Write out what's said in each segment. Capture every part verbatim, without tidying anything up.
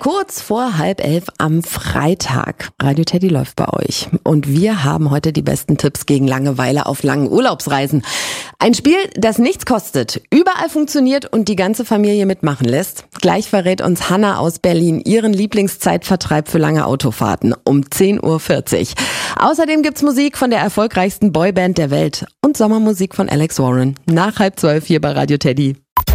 Kurz vor halb elf am Freitag. Radio Teddy läuft bei euch. Und wir haben heute die besten Tipps gegen Langeweile auf langen Urlaubsreisen. Ein Spiel, das nichts kostet, überall funktioniert und die ganze Familie mitmachen lässt. Gleich verrät uns Hanna aus Berlin ihren Lieblingszeitvertreib für lange Autofahrten um zehn Uhr vierzig. Außerdem gibt's Musik von der erfolgreichsten Boyband der Welt und Sommermusik von Alex Warren. Nach halb zwölf hier bei Radio Teddy.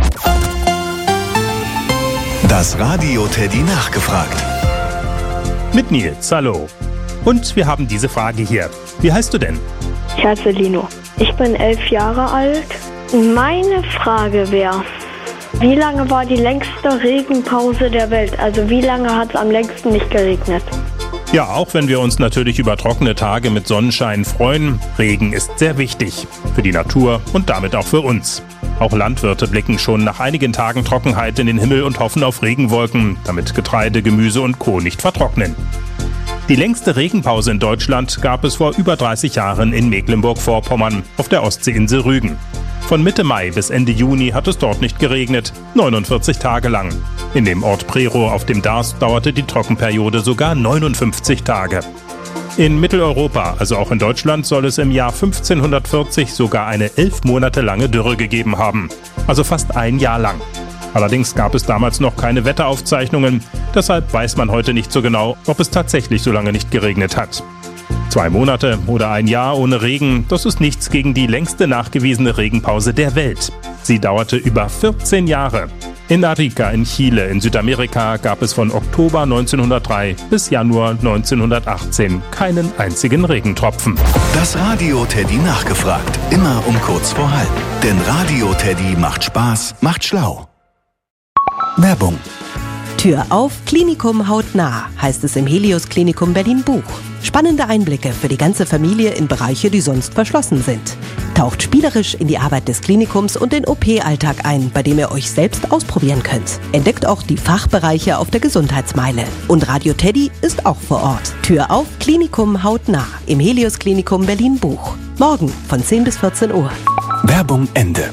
Das Radio Teddy nachgefragt. Mit Nils, hallo. Und wir haben diese Frage hier. Wie heißt du denn? Ich heiße Lino. Ich bin elf Jahre alt. Meine Frage wäre, wie lange war die längste Regenpause der Welt? Also wie lange hat es am längsten nicht geregnet? Ja, auch wenn wir uns natürlich über trockene Tage mit Sonnenschein freuen, Regen ist sehr wichtig. Für die Natur und damit auch für uns. Auch Landwirte blicken schon nach einigen Tagen Trockenheit in den Himmel und hoffen auf Regenwolken, damit Getreide, Gemüse und Co. nicht vertrocknen. Die längste Regenpause in Deutschland gab es vor über dreißig Jahren in Mecklenburg-Vorpommern auf der Ostseeinsel Rügen. Von Mitte Mai bis Ende Juni hat es dort nicht geregnet, neunundvierzig Tage lang. In dem Ort Prerow auf dem Darß dauerte die Trockenperiode sogar neunundfünfzig Tage. In Mitteleuropa, also auch in Deutschland, soll es im Jahr fünfzehnhundertvierzig sogar eine elf Monate lange Dürre gegeben haben. Also fast ein Jahr lang. Allerdings gab es damals noch keine Wetteraufzeichnungen, deshalb weiß man heute nicht so genau, ob es tatsächlich so lange nicht geregnet hat. Zwei Monate oder ein Jahr ohne Regen, das ist nichts gegen die längste nachgewiesene Regenpause der Welt. Sie dauerte über vierzehn Jahre. In Arica in Chile in Südamerika gab es von Oktober neunzehnhundertdrei bis Januar neunzehnhundertachtzehn keinen einzigen Regentropfen. Das Radio Teddy nachgefragt. Immer um kurz vor halb. Denn Radio Teddy macht Spaß, macht schlau. Werbung. Tür auf, Klinikum hautnah, heißt es im Helios Klinikum Berlin-Buch. Spannende Einblicke für die ganze Familie in Bereiche, die sonst verschlossen sind. Taucht spielerisch in die Arbeit des Klinikums und den O P-Alltag ein, bei dem ihr euch selbst ausprobieren könnt. Entdeckt auch die Fachbereiche auf der Gesundheitsmeile. Und Radio Teddy ist auch vor Ort. Tür auf, Klinikum hautnah im Helios Klinikum Berlin-Buch. Morgen von zehn bis vierzehn Uhr. Werbung Ende.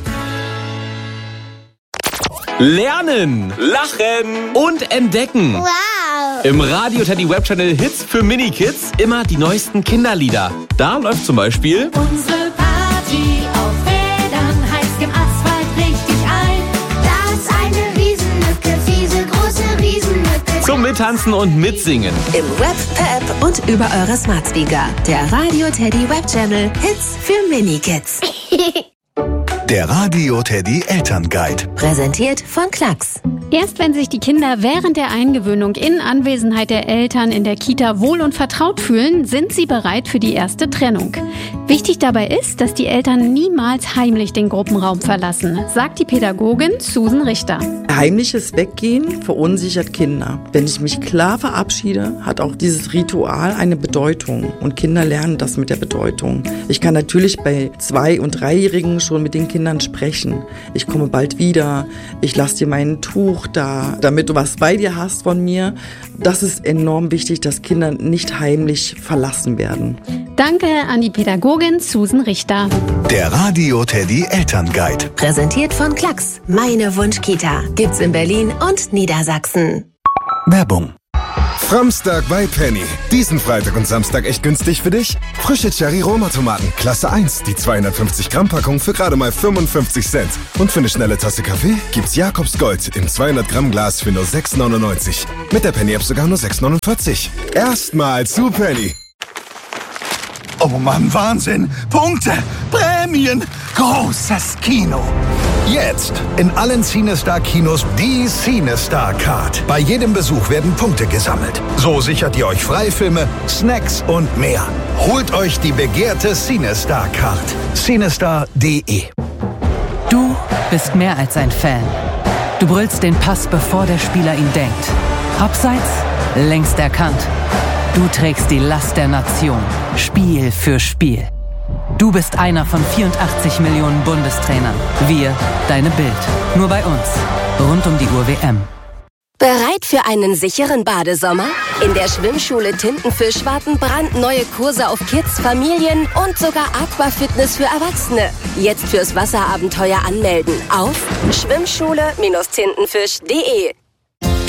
Lernen, lachen und entdecken. Wow! Im Radio Teddy Webchannel Hits für Mini-Kids immer die neuesten Kinderlieder. Da läuft zum Beispiel Unsere Party auf Rädern heizt im Asphalt richtig ein. Da ist eine Riesenlücke, diese große Riesenlücke. zum Mittanzen und Mitsingen. Im Web, per App und über eure Smart Speaker. Der Radio Teddy Webchannel Hits für Mini-Kids. Der Radio Teddy Elternguide. Präsentiert von Klacks. Erst wenn sich die Kinder während der Eingewöhnung in Anwesenheit der Eltern in der Kita wohl und vertraut fühlen, sind sie bereit für die erste Trennung. Wichtig dabei ist, dass die Eltern niemals heimlich den Gruppenraum verlassen, sagt die Pädagogin Susan Richter. Heimliches Weggehen verunsichert Kinder. Wenn ich mich klar verabschiede, hat auch dieses Ritual eine Bedeutung. Und Kinder lernen das mit der Bedeutung. Ich kann natürlich bei Zwei- und Dreijährigen schon mit den Kindern sprechen. Ich komme bald wieder. Ich lasse dir mein Tuch da, damit du was bei dir hast von mir. Das ist enorm wichtig, dass Kinder nicht heimlich verlassen werden. Danke an die Pädagogin Susan Richter. Der Radio Teddy Elternguide. Präsentiert von Klacks. Meine Wunschkita. Gibt's in Berlin und Niedersachsen. Werbung. Framstag bei Penny. Diesen Freitag und Samstag echt günstig für dich? Frische Cherry-Roma-Tomaten, Klasse eins, die zweihundertfünfzig Gramm Packung für gerade mal fünfundfünfzig Cent. Und für eine schnelle Tasse Kaffee gibt's Jakobs Gold im zweihundert Gramm Glas für nur sechs neunundneunzig. Mit der Penny-App sogar nur sechs neunundvierzig. Erstmal zu Penny. Oh Mann, Wahnsinn! Punkte! Prämien! Großes Kino! Jetzt in allen CineStar-Kinos die CineStar Card. Bei jedem Besuch werden Punkte gesammelt. So sichert ihr euch Freifilme, Snacks und mehr. Holt euch die begehrte CineStar Card. cinestar punkt de. Du bist mehr als ein Fan. Du brüllst den Pass, bevor der Spieler ihn denkt. Abseits, längst erkannt. Du trägst die Last der Nation, Spiel für Spiel. Du bist einer von vierundachtzig Millionen Bundestrainern. Wir, deine Bild. Nur bei uns. Rund um die Uhr W M. Bereit für einen sicheren Badesommer? In der Schwimmschule Tintenfisch warten brandneue Kurse auf Kids, Familien und sogar Aquafitness für Erwachsene. Jetzt fürs Wasserabenteuer anmelden auf schwimmschule Bindestrich tintenfisch punkt de.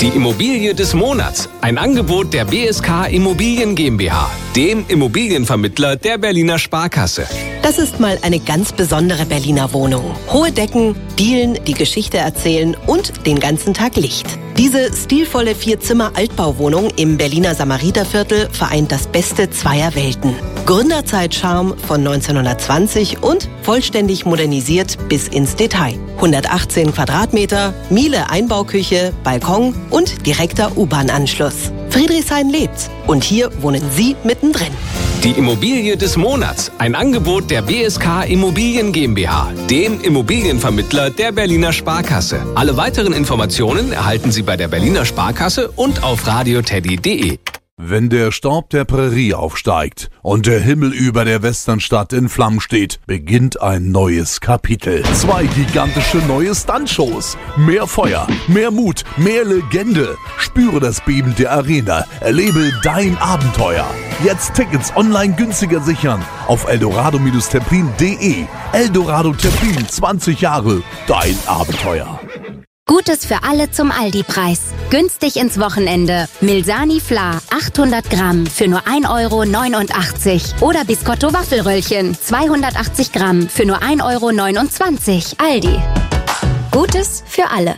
Die Immobilie des Monats. Ein Angebot der B S K Immobilien GmbH, dem Immobilienvermittler der Berliner Sparkasse. Das ist mal eine ganz besondere Berliner Wohnung. Hohe Decken, Dielen, die Geschichte erzählen und den ganzen Tag Licht. Diese stilvolle Vier-Zimmer-Altbauwohnung im Berliner Samariterviertel vereint das Beste zweier Welten. Gründerzeit-Charme von neunzehnhundertzwanzig und vollständig modernisiert bis ins Detail. hundertachtzehn Quadratmeter, Miele Einbauküche, Balkon und direkter U-Bahn-Anschluss. Friedrichshain lebt und hier wohnen Sie mittendrin. Die Immobilie des Monats. Ein Angebot der B S K Immobilien GmbH, dem Immobilienvermittler der Berliner Sparkasse. Alle weiteren Informationen erhalten Sie bei der Berliner Sparkasse und auf radioteddy punkt de. Wenn der Staub der Prärie aufsteigt und der Himmel über der Westernstadt in Flammen steht, beginnt ein neues Kapitel. Zwei gigantische neue Stuntshows. Mehr Feuer, mehr Mut, mehr Legende. Spüre das Beben der Arena. Erlebe dein Abenteuer. Jetzt Tickets online günstiger sichern auf eldorado Templin punkt de. Eldorado Templin, zwanzig Jahre, dein Abenteuer. Gutes für alle zum Aldi-Preis. Günstig ins Wochenende. Milsani Fla achthundert Gramm für nur ein Euro neunundachtzig. Oder Biscotto Waffelröllchen zweihundertachtzig Gramm für nur ein Euro neunundzwanzig. Aldi. Gutes für alle.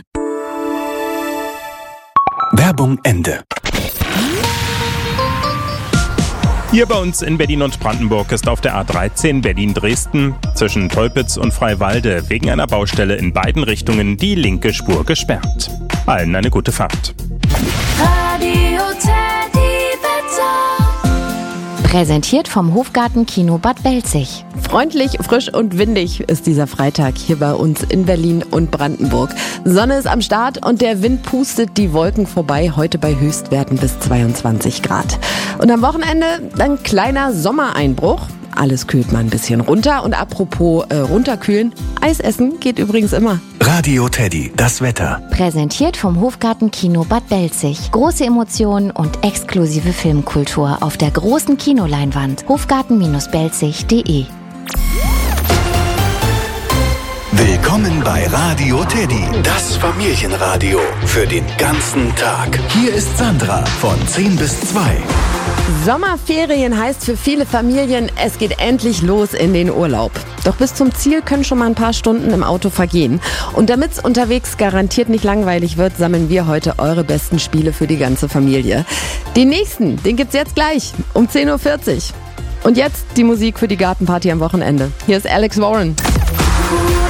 Werbung Ende. Hier bei uns in Berlin und Brandenburg ist auf der A dreizehn Berlin-Dresden zwischen Teupitz und Freiwalde wegen einer Baustelle in beiden Richtungen die linke Spur gesperrt. Allen eine gute Fahrt. Radio Teddy Wetter. Präsentiert vom Hofgarten Kino Bad Belzig. Freundlich, frisch und windig ist dieser Freitag hier bei uns in Berlin und Brandenburg. Sonne ist am Start und der Wind pustet die Wolken vorbei, heute bei Höchstwerten bis zweiundzwanzig Grad. Und am Wochenende ein kleiner Sommereinbruch. Alles kühlt mal ein bisschen runter. Und apropos äh, runterkühlen, Eis essen geht übrigens immer. Radio Teddy, das Wetter. Präsentiert vom Hofgarten Kino Bad Belzig. Große Emotionen und exklusive Filmkultur auf der großen Kinoleinwand. hofgarten Bindestrich belzig punkt de. Willkommen bei Radio Teddy, das Familienradio für den ganzen Tag. Hier ist Sandra von zehn bis zwei. Sommerferien heißt für viele Familien, es geht endlich los in den Urlaub. Doch bis zum Ziel können schon mal ein paar Stunden im Auto vergehen. Und damit es unterwegs garantiert nicht langweilig wird, sammeln wir heute eure besten Spiele für die ganze Familie. Den nächsten, den gibt's jetzt gleich um zehn Uhr vierzig. Und jetzt die Musik für die Gartenparty am Wochenende. Hier ist Alex Warren.